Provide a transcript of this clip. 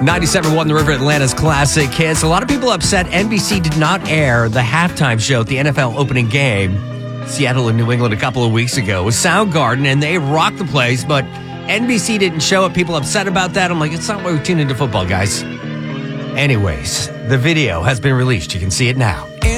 97.1 The River, Atlanta's classic hits. A lot of people upset NBC did not air the halftime show at the NFL opening game, Seattle and New England, a couple of weeks ago. It was Soundgarden, and they rocked the place, but NBC didn't show it. People upset about that. I'm like, it's not why we tune into football, guys. Anyways, the video has been released. You can see it now.